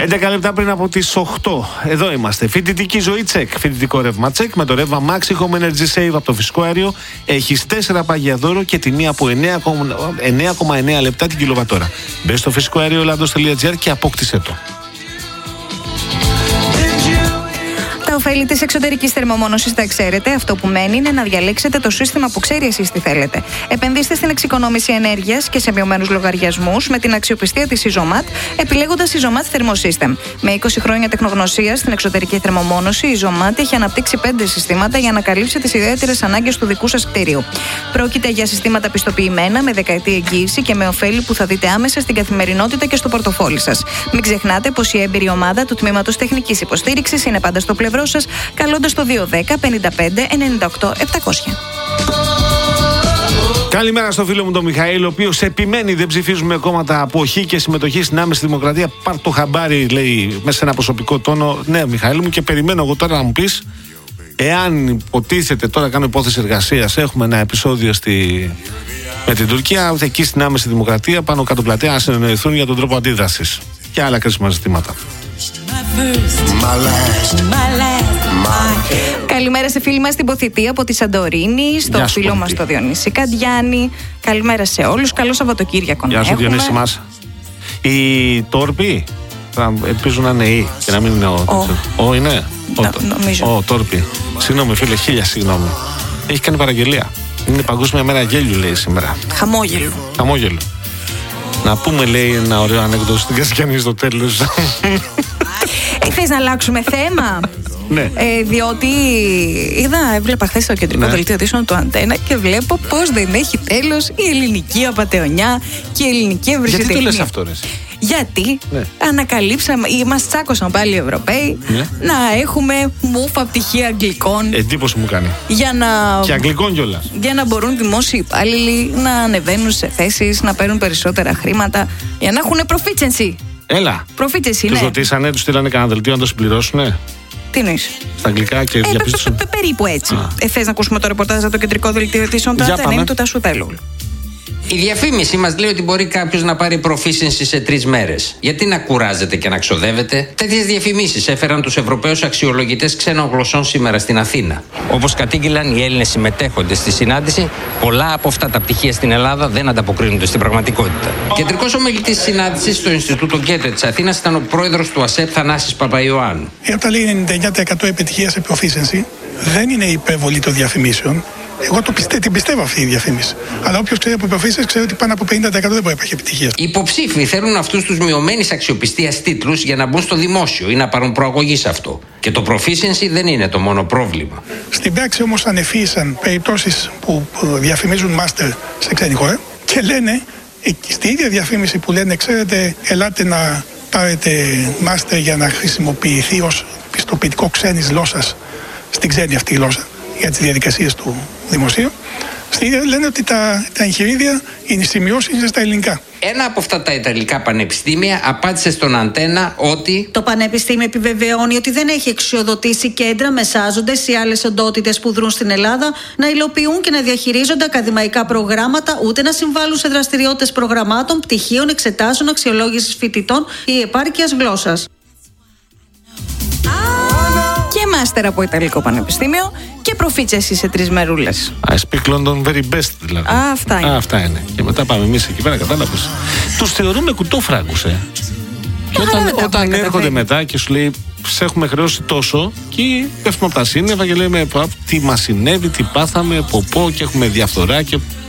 11 λεπτά πριν από τις 8. Εδώ είμαστε. Φοιτητική ζωή τσεκ. Φοιτητικό ρεύμα τσεκ με το ρεύμα Maximum Energy Save από το φυσικό αέριο. Έχεις 4 πάγια δώρο και τιμή από 9,9 λεπτά την κιλοβατόρα. Μπες στο φυσικό αέριο Ελλάδος.gr και απόκτησέ το. Τα ωφέλη της εξωτερικής θερμομόνωσης τα ξέρετε. Αυτό που μένει είναι να διαλέξετε το σύστημα που ξέρει εσείς τι θέλετε. Επενδύστε στην εξοικονόμηση ενέργειας και σε μειωμένους λογαριασμούς με την αξιοπιστία της Isomat, επιλέγοντας Isomat Thermosystem. Με 20 χρόνια τεχνογνωσία στην εξωτερική θερμομόνωση, η Isomat έχει αναπτύξει 5 συστήματα για να καλύψει τις ιδιαίτερες ανάγκες του δικού σας κτίριου. Πρόκειται για συστήματα πιστοποιημένα με δεκαετή εγγύηση και με ωφέλη που θα δείτε άμεσα στην καθημερινότητα και στο πορτοφόλι σας. Μην ξεχνάτε πως η έμπειρη ομάδα του Τμήματος Τεχνικής Υποστήριξης είναι πάντα στο πλευρό σας, καλώντας το 210 55 98 700. Καλημέρα στο φίλο μου τον Μιχαήλ, ο οποίος επιμένει δεν ψηφίζουμε κόμματα αποχή και συμμετοχή στην άμεση δημοκρατία. Πάρ' το χαμπάρι, λέει, μέσα σε ένα προσωπικό τόνο. Ναι, Μιχαήλ μου, και περιμένω εγώ τώρα να μου πεις, εάν υποτίθεται, τώρα κάνω υπόθεση εργασίας, έχουμε ένα επεισόδιο με την Τουρκία, εκεί στην άμεση δημοκρατία, πάνω κάτω πλατεία, να συνεννοηθούν για τον τρόπο αντίδρασης και άλλα κρίσιμα ζητήματα. Καλημέρα σε φίλοι μας στην Ποθητή από τη Σαντορίνη, στο φίλο μας το Διονύση Καντιάνη. Καλημέρα σε όλους. Καλό Σαββατοκύριακο. Γεια σου, Διονύση μας. Η Τόρπη, ελπίζω να είναι η και να μην είναι ο. Είναι. Νομίζω. Ο Τόρπη. Συγγνώμη, φίλε, χίλια συγγνώμη. Έχει κάνει παραγγελία. Είναι Παγκόσμια Μέρα Γέλιου, λέει σήμερα. Χαμόγελο. Να πούμε, λέει, ένα ωραίο ανέκδοτο στην Κασιανή στο τέλος. Θες να αλλάξουμε θέμα? Ναι. Διότι έβλεπα χθες το κεντρικό δελτίο ειδήσεων του Αντένα και βλέπω πως δεν έχει τέλος η ελληνική απατεωνιά και η ελληνική ευρυσιτεχνία. Γιατί το λες αυτό, ρε? Γιατί ανακαλύψαμε, μας τσάκωσαν πάλι οι Ευρωπαίοι να έχουμε μούφα πτυχία αγγλικών. Εντύπωση μου κάνει. Και αγγλικών κιόλας. Για να μπορούν δημόσιοι υπάλληλοι να ανεβαίνουν σε θέσεις, να παίρνουν περισσότερα χρήματα, για να έχουν proficiency. Έλα. Proficiency, τους ρωτήσανε, τους στείλανε κανένα δελτίο να το συμπληρώσουνε? Τι εννοείς? Στα αγγλικά και διαπίστωσαν. Περίπου έτσι. Θες να ακούσουμε το ρεπορτάζ από το κεντρικό δελτίο ειδήσεων του Αντένα? Είναι του Τάσου Τέλογλου. Η διαφήμιση μας λέει ότι μπορεί κάποιος να πάρει proficiency σε 3 μέρες. Γιατί να κουράζεται και να ξοδεύεται? Τέτοιες διαφημίσεις έφεραν τους Ευρωπαίους αξιολογητές ξένων γλωσσών σήμερα στην Αθήνα. Όπως κατήγγειλαν οι Έλληνες συμμετέχοντες στη συνάντηση, πολλά από αυτά τα πτυχία στην Ελλάδα δεν ανταποκρίνονται στην πραγματικότητα. Κεντρικός ομιλητής της συνάντησης στο Ινστιτούτο Γκέτε της Αθήνας ήταν ο πρόεδρος του ΑΣΕΠ Θανάσης Παπαϊωάννου. Όταν λέει 99% επιτυχία σε proficiency, δεν είναι υπερβολή των διαφημίσεων. Εγώ την πιστεύω αυτή η διαφήμιση. Αλλά όποιος ξέρει από προφήσεις ξέρει ότι πάνω από 50% δεν μπορεί να υπάρχει επιτυχία. Οι υποψήφοι θέλουν αυτούς τους μειωμένης αξιοπιστίας τίτλους για να μπουν στο δημόσιο ή να πάρουν προαγωγή σε αυτό. Και το proficiency δεν είναι το μόνο πρόβλημα. Στην πράξη όμως ανεφύησαν περιπτώσεις που διαφημίζουν μάστερ σε ξένη χώρα και λένε, στη ίδια διαφήμιση που λένε, ξέρετε, ελάτε να πάρετε μάστερ για να χρησιμοποιηθεί ως πιστοποιητικό ξένης γλώσσας στην ξένη αυτή γλώσσα για τις διαδικασίες του δημοσίου. Στην ίδια λένε ότι τα εγχειρίδια, οι σημειώσεις είναι στα ελληνικά. Ένα από αυτά τα ιταλικά πανεπιστήμια απάντησε στον Αντένα ότι το πανεπιστήμιο επιβεβαιώνει ότι δεν έχει εξουσιοδοτήσει κέντρα, μεσάζοντες ή άλλες οντότητες που δρούν στην Ελλάδα να υλοποιούν και να διαχειρίζονται ακαδημαϊκά προγράμματα, ούτε να συμβάλλουν σε δραστηριότητες προγραμμάτων, πτυχίων, εξετάσεων, αξιολόγησης φοιτητών ή επάρκειας γλώσσας. Και μάστερ από Ιταλικό Πανεπιστήμιο και προφίτσεση σε 3 μερούλες. I speak London very best, δηλαδή. Αυτά είναι. Και μετά πάμε εμείς εκεί πέρα, κατάλαβες. Τους θεωρούμε κουτόφραγκους, Και όταν έρχονται μετά και σου λέει, σε έχουμε χρεώσει τόσο, και πέφτουμε από τα σύννεφα και λέμε τι μας συνέβη, τι πάθαμε, και έχουμε διαφθορά και